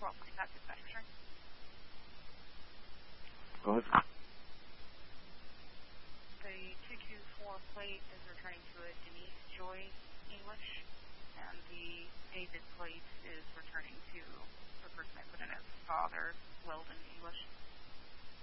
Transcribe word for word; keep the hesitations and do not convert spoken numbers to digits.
twelve twenty-five, dispatch return. Go ahead. The two two four plate is returning to a Denise Joy English, and the David plate is returning to